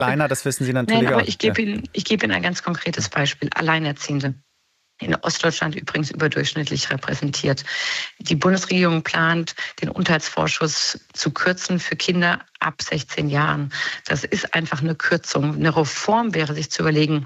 kleiner, das wissen Sie natürlich Nein, aber auch. ich gebe Ihnen ein ganz konkretes Beispiel. Alleinerziehende. In Ostdeutschland übrigens überdurchschnittlich repräsentiert. Die Bundesregierung plant, den Unterhaltsvorschuss zu kürzen für Kinder ab 16 Jahren. Das ist einfach eine Kürzung. Eine Reform wäre, sich zu überlegen,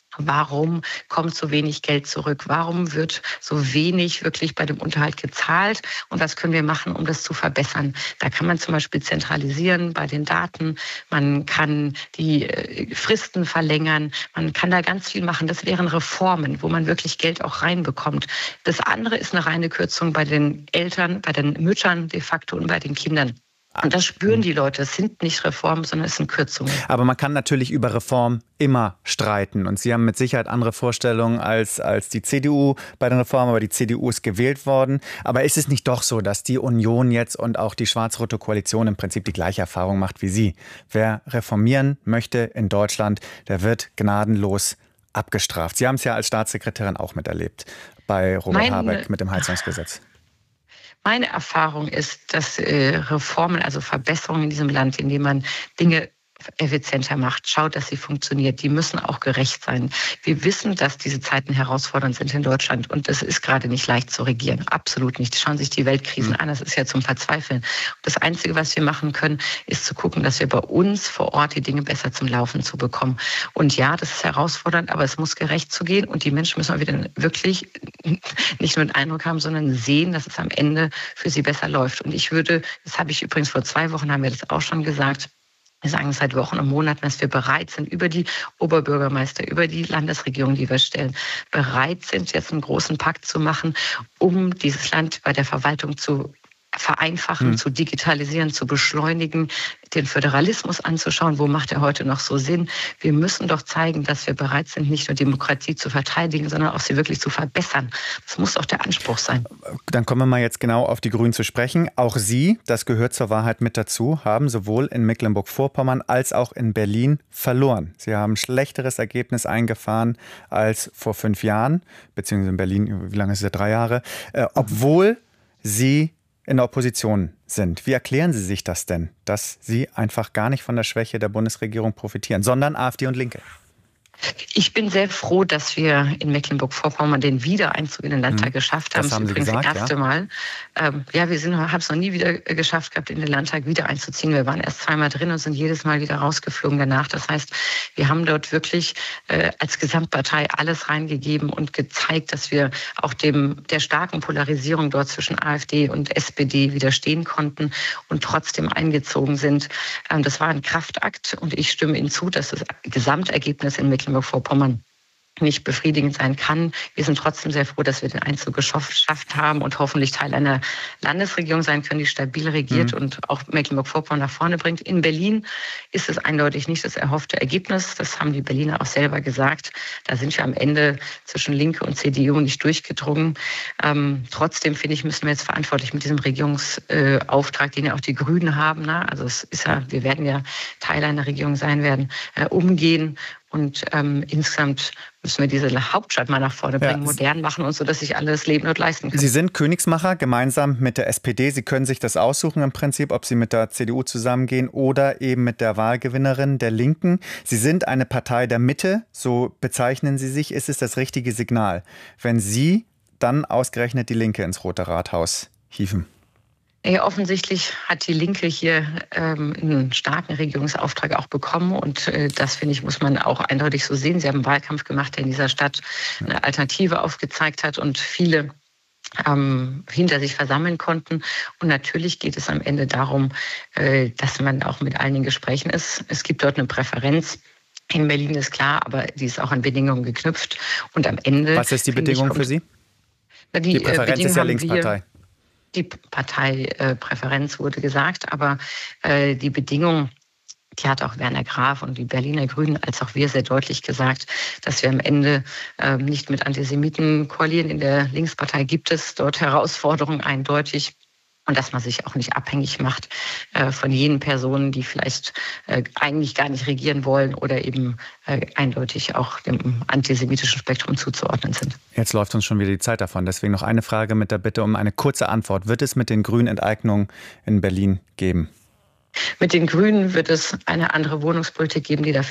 warum kommt so wenig Geld zurück? Warum wird so wenig wirklich bei dem Unterhalt gezahlt? Und was können wir machen, um das zu verbessern? Da kann man zum Beispiel zentralisieren bei den Daten. Man kann die Fristen verlängern. Man kann da ganz viel machen. Das wären Reformen, wo man wirklich Geld auch reinbekommt. Das andere ist eine reine Kürzung bei den Eltern, bei den Müttern de facto und bei den Kindern. Und das spüren die Leute. Es sind nicht Reformen, sondern es sind Kürzungen. Aber man kann natürlich über Reform immer streiten. Und Sie haben mit Sicherheit andere Vorstellungen als die CDU bei den Reformen. Aber die CDU ist gewählt worden. Aber ist es nicht doch so, dass die Union jetzt und auch die schwarz-rote Koalition im Prinzip die gleiche Erfahrung macht wie Sie? Wer reformieren möchte in Deutschland, der wird gnadenlos abgestraft. Sie haben es ja als Staatssekretärin auch miterlebt bei Robert Habeck mit dem Heizungsgesetz. Meine Erfahrung ist, dass Reformen, also Verbesserungen in diesem Land, indem man Dinge effizienter macht, schaut, dass sie funktioniert. Die müssen auch gerecht sein. Wir wissen, dass diese Zeiten herausfordernd sind in Deutschland und es ist gerade nicht leicht zu regieren. Absolut nicht. Schauen Sie sich die Weltkrisen an, das ist ja zum Verzweifeln. Das Einzige, was wir machen können, ist zu gucken, dass wir bei uns vor Ort die Dinge besser zum Laufen zu bekommen. Und ja, das ist herausfordernd, aber es muss gerecht zugehen und die Menschen müssen auch wieder wirklich nicht nur den Eindruck haben, sondern sehen, dass es am Ende für sie besser läuft. Und das habe ich übrigens vor 2 Wochen, haben wir das auch schon gesagt, wir sagen es seit Wochen und Monaten, dass wir bereit sind, über die Oberbürgermeister, über die Landesregierung, die wir stellen, bereit sind, jetzt einen großen Pakt zu machen, um dieses Land bei der Verwaltung zu vereinfachen, zu digitalisieren, zu beschleunigen, den Föderalismus anzuschauen. Wo macht er heute noch so Sinn? Wir müssen doch zeigen, dass wir bereit sind, nicht nur Demokratie zu verteidigen, sondern auch sie wirklich zu verbessern. Das muss doch der Anspruch sein. Dann kommen wir mal jetzt genau auf die Grünen zu sprechen. Auch Sie, das gehört zur Wahrheit mit dazu, haben sowohl in Mecklenburg-Vorpommern als auch in Berlin verloren. Sie haben ein schlechteres Ergebnis eingefahren als vor 5 Jahren, beziehungsweise in Berlin, wie lange ist es ja, 3 Jahre, obwohl Sie in der Opposition sind. Wie erklären Sie sich das denn, dass Sie einfach gar nicht von der Schwäche der Bundesregierung profitieren, sondern AfD und Linke? Ich bin sehr froh, dass wir in Mecklenburg-Vorpommern den Wiedereinzug in den Landtag geschafft haben. Das haben Sie übrigens gesagt, das erste Mal. Wir haben es noch nie wieder geschafft gehabt, in den Landtag wieder einzuziehen. Wir waren erst 2-mal drin und sind jedes Mal wieder rausgeflogen danach. Das heißt, wir haben dort wirklich als Gesamtpartei alles reingegeben und gezeigt, dass wir auch der starken Polarisierung dort zwischen AfD und SPD widerstehen konnten und trotzdem eingezogen sind. Das war ein Kraftakt und ich stimme Ihnen zu, dass das Gesamtergebnis in Mecklenburg-Vorpommern nicht befriedigend sein kann. Wir sind trotzdem sehr froh, dass wir den Einzug geschafft haben und hoffentlich Teil einer Landesregierung sein können, die stabil regiert und auch Mecklenburg-Vorpommern nach vorne bringt. In Berlin ist es eindeutig nicht das erhoffte Ergebnis. Das haben die Berliner auch selber gesagt. Da sind wir am Ende zwischen Linke und CDU nicht durchgedrungen. Trotzdem, finde ich, müssen wir jetzt verantwortlich mit diesem Regierungsauftrag, den ja auch die Grünen haben, also es ist ja, wir werden ja Teil einer Regierung sein werden, umgehen. Und insgesamt müssen wir diese Hauptstadt mal nach vorne bringen, modern machen und so, dass sich alle das Leben dort leisten können. Sie sind Königsmacher gemeinsam mit der SPD. Sie können sich das aussuchen im Prinzip, ob Sie mit der CDU zusammengehen oder eben mit der Wahlgewinnerin der Linken. Sie sind eine Partei der Mitte, so bezeichnen Sie sich. Ist es das richtige Signal, wenn Sie dann ausgerechnet die Linke ins Rote Rathaus hieven? Ja, offensichtlich hat die Linke hier einen starken Regierungsauftrag auch bekommen und das, finde ich, muss man auch eindeutig so sehen. Sie haben einen Wahlkampf gemacht, der in dieser Stadt eine Alternative aufgezeigt hat und viele hinter sich versammeln konnten. Und natürlich geht es am Ende darum, dass man auch mit allen in Gesprächen ist. Es gibt dort eine Präferenz. In Berlin ist klar, aber die ist auch an Bedingungen geknüpft. Und am Ende... Was ist die Bedingung für Sie? Die Präferenz ist ja Linkspartei. Die Parteipräferenz wurde gesagt, aber die Bedingung, die hat auch Werner Graf und die Berliner Grünen als auch wir sehr deutlich gesagt, dass wir am Ende nicht mit Antisemiten koalieren. In der Linkspartei gibt es dort Herausforderungen eindeutig. Und dass man sich auch nicht abhängig macht von jenen Personen, die vielleicht eigentlich gar nicht regieren wollen oder eben eindeutig auch dem antisemitischen Spektrum zuzuordnen sind. Jetzt läuft uns schon wieder die Zeit davon. Deswegen noch eine Frage mit der Bitte um eine kurze Antwort. Wird es mit den Grünen Enteignungen in Berlin geben? Mit den Grünen wird es eine andere Wohnungspolitik geben, die dafür